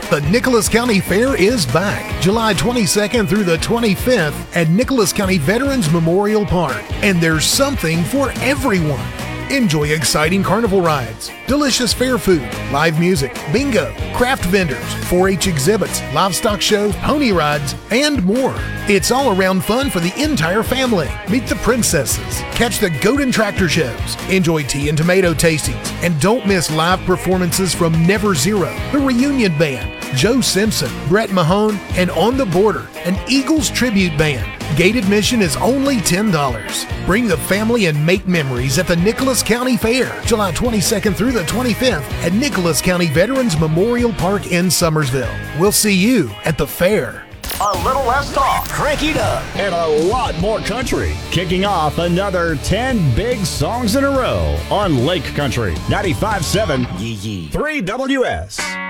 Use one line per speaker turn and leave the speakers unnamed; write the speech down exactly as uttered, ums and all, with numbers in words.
The Nicholas County Fair is back July twenty-second through the twenty-fifth at Nicholas County Veterans Memorial Park, and there's something for everyone. Enjoy exciting carnival rides, delicious fair food, live music, bingo, craft vendors, four H exhibits, livestock shows, pony rides, and more. It's all around fun for the entire family. Meet the princesses, catch the goat and tractor shows, enjoy tea and tomato tastings, and don't miss live performances from Never Zero, the Reunion Band, Joe Simpson, Brett Mahone, and On the Border, an Eagles tribute band. Gate admission is only ten dollars. Bring the family and make memories at the Nicholas County Fair, July twenty-second through the twenty-fifth at Nicholas County Veterans Memorial Park in Summersville. We'll see you at the fair.
A little less talk, crank it up,
and a lot more country. Kicking off another ten big songs in a row on Lake Country ninety-five point seven
Yee Yee.
three W S.